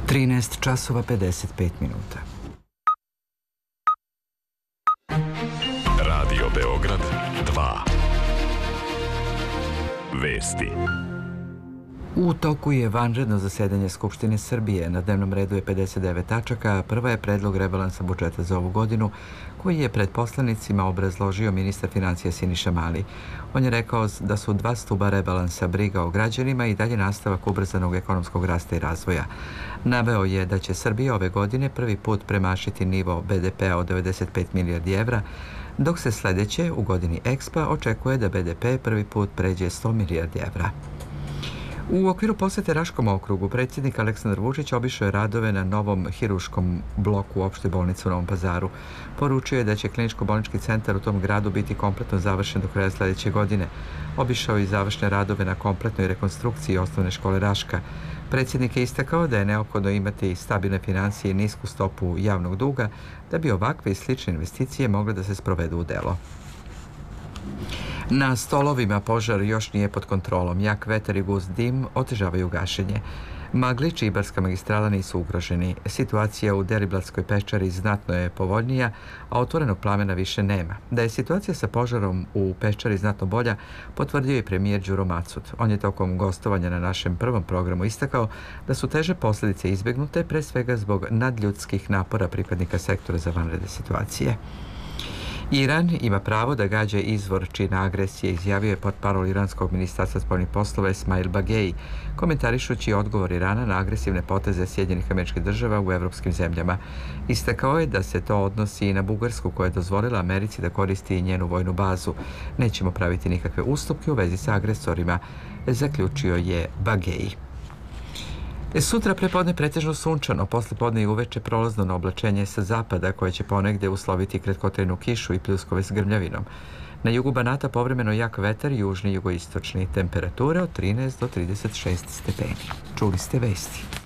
13 časova 55 minuta. Radio Beograd 2. Vesti. U toku je vanredno zasedanje Skupštine Srbije. Na dnevnom redu je 59 tačaka, a prva je predlog rebalansa budžeta za ovu godinu, koji je pred poslanicima obrazložio ministar financija Siniša Mali. On je rekao da su dva stuba rebalansa briga o građanima i dalje nastavak ubrzanog ekonomskog rasta i razvoja. Naveo je da će Srbija ove godine prvi put premašiti nivo BDP-a od 95 milijardi evra, dok se sledeće, u godini EXPA, očekuje da BDP prvi put pređe 100 milijardi evra. U okviru posete Raškom okrugu, predsjednik Aleksandar Vučić obišao je radove na novom hiruškom bloku opšte bolnice u Novom Pazaru. Poručio je da će kliničko-bolnički centar u tom gradu biti kompletno završen do kraja sledeće godine. Obišao je i završne radove na kompletnoj rekonstrukciji osnovne škole Raška. Predsjednik je istakao da je neophodno imati stabilne financije i nisku stopu javnog duga da bi ovakve i slične investicije mogle da se sprovedu u delo. Na stolovima požar još nije pod kontrolom. Jak vetar i gust dim otežavaju gašenje. Maglić i Ibarska magistrala nisu ugroženi. Situacija u Deliblatskoj pečari znatno je povoljnija, a otvorenog plamena više nema. Da je situacija sa požarom u pečari znatno bolja, potvrdio i premijer Đuro Macut. On je tokom gostovanja na našem prvom programu istakao da su teže posljedice izbegnute, pre svega zbog nadljudskih napora pripadnika sektora za vanredne situacije. Iran ima pravo da gađa izvor čina agresije, izjavio je portparol iranskog ministarstva spoljnih poslova Esmail Bagei, komentarišući odgovor Irana na agresivne poteze Sjedinjenih Američkih Država u evropskim zemljama. Istakao je da se to odnosi i na Bugarsku, koja je dozvolila Americi da koristi njenu vojnu bazu. Nećemo praviti nikakve ustupke u vezi sa agresorima, zaključio je Bagei. Sutra prepodne pretežno sunčano, poslijepodne i uveče prolazno na oblačenje sa zapada koje će ponegde usloviti kratkotrajnu kišu i pljuskove s grmljavinom. Na jugu Banata povremeno jak vetar, južni i jugoistočni, temperature od 13 do 36 stepeni. Čuli ste vesti.